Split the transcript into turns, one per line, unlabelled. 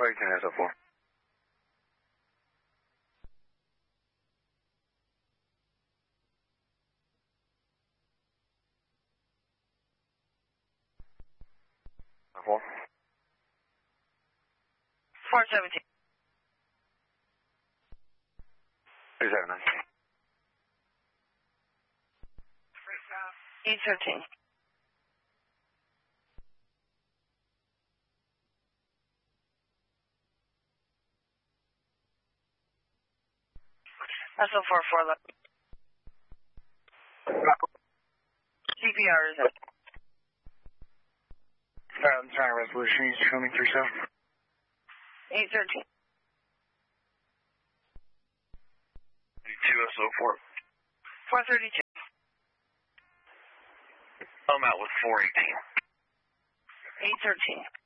418 SO4. Four.
417.
379.
813. SO4 411. CPR is up.
I'm trying resolution. You show me 37.
813.
32 SO4.
432.
I'm out with 418.
813.